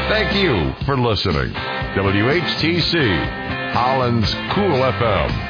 Thank you for listening. WHTC, Holland's Cool FM.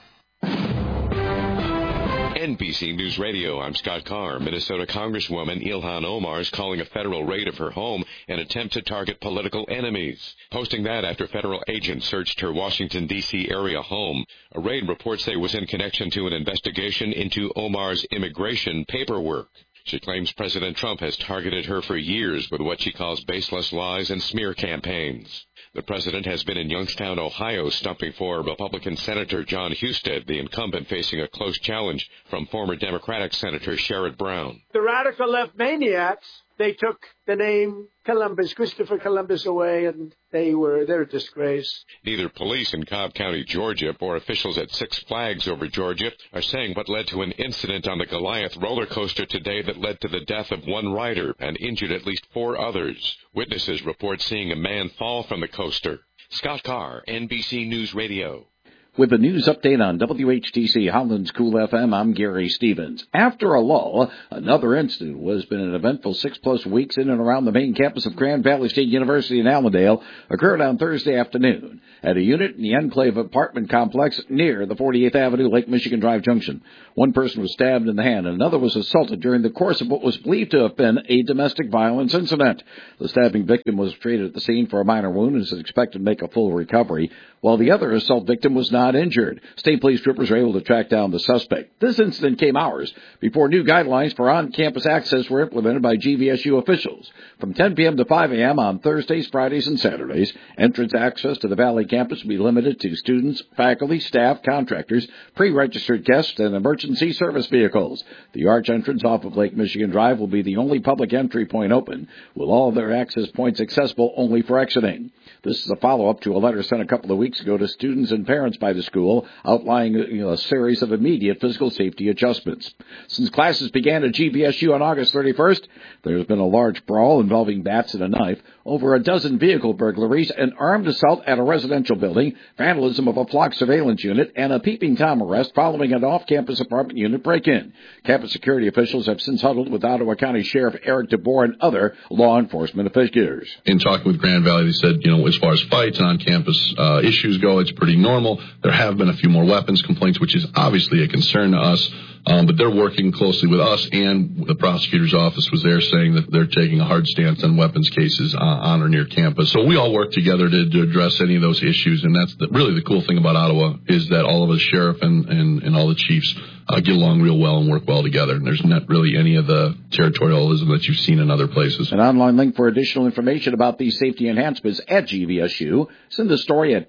NBC News Radio, I'm Scott Carr. Minnesota Congresswoman Ilhan Omar is calling a federal raid of her home an attempt to target political enemies. Posting that after federal agents searched her Washington, D.C. area home. A raid, reports say, was in connection to an investigation into Omar's immigration paperwork. She claims President Trump has targeted her for years with what she calls baseless lies and smear campaigns. The president has been in Youngstown, Ohio, stumping for Republican Senator John Husted, the incumbent facing a close challenge from former Democratic Senator Sherrod Brown. The radical left maniacs, they took the name Columbus, Christopher Columbus, away, and they're a disgrace. Neither police in Cobb County, Georgia, or officials at Six Flags over Georgia are saying what led to an incident on the Goliath roller coaster today that led to the death of one rider and injured at least 4 others. Witnesses report seeing a man fall from the coaster. Scott Carr, NBC News Radio. With the news update on WHTC Holland's Cool FM, I'm Gary Stevens. After a lull, another incident was been an eventful 6+ weeks in and around the main campus of Grand Valley State University in Allendale occurred on Thursday afternoon at a unit in the Enclave apartment complex near the 48th Avenue, Lake Michigan Drive Junction. One person was stabbed in the hand and another was assaulted during the course of what was believed to have been a domestic violence incident. The stabbing victim was treated at the scene for a minor wound and is expected to make a full recovery, while the other assault victim was not injured. State police troopers were able to track down the suspect. This incident came hours before new guidelines for on-campus access were implemented by GVSU officials. From 10 p.m. to 5 a.m. on Thursdays, Fridays, and Saturdays, entrance access to the Valley campus will be limited to students, faculty, staff, contractors, pre-registered guests, and emergency service vehicles. The arch entrance off of Lake Michigan Drive will be the only public entry point open, with all their access points accessible only for exiting. This is a follow-up to a letter sent a couple of weeks ago to students and parents by the school outlining a series of immediate physical safety adjustments. Since classes began at GVSU on August 31st, there's been a large brawl involving bats and a knife, over a dozen vehicle burglaries, an armed assault at a residential building, vandalism of a flock surveillance unit, and a peeping Tom arrest following an off-campus apartment unit break-in. Campus security officials have since huddled with Ottawa County Sheriff Eric DeBoer and other law enforcement officials. In talking with Grand Valley, they said, as far as fights and on-campus issues go, it's pretty normal. There have been a few more weapons complaints, which is obviously a concern to us. But they're working closely with us, and the prosecutor's office was there saying that they're taking a hard stance on weapons cases on or near campus. So we all work together to address any of those issues, and that's really the cool thing about Ottawa is that all of us, sheriff and all the chiefs, get along real well and work well together. And there's not really any of the territorialism that you've seen in other places. An online link for additional information about these safety enhancements at GVSU. Send the story at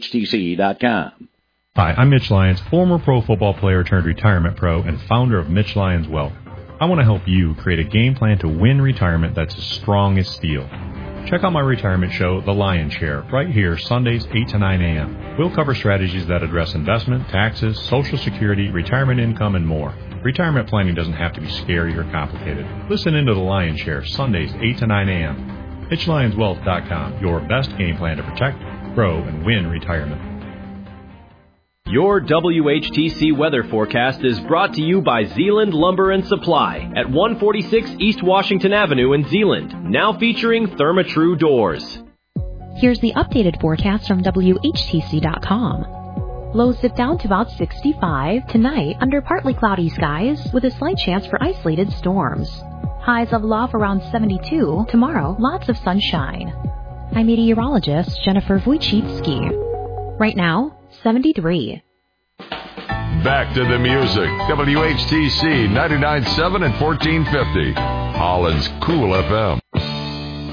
WHTC.com. Hi, I'm Mitch Lyons, former pro football player turned retirement pro and founder of Mitch Lyons Wealth. I want to help you create a game plan to win retirement that's as strong as steel. Check out my retirement show, The Lion's Share, right here, Sundays, 8 to 9 a.m. We'll cover strategies that address investment, taxes, Social Security, retirement income, and more. Retirement planning doesn't have to be scary or complicated. Listen into The Lion's Share, Sundays, 8 to 9 a.m. MitchLyonsWealth.com, your best game plan to protect, grow, and win retirement. Your WHTC weather forecast is brought to you by Zeeland Lumber and Supply at 146 East Washington Avenue in Zeeland, now featuring Therma-Tru doors. Here's the updated forecast from WHTC.com. Lows dip down to about 65 tonight under partly cloudy skies with a slight chance for isolated storms. Highs level off around 72. Tomorrow, lots of sunshine. I'm meteorologist Jennifer Wojcicki. Right now, 73. Back to the music. WHTC 99.7 and 1450. Holland's Cool FM.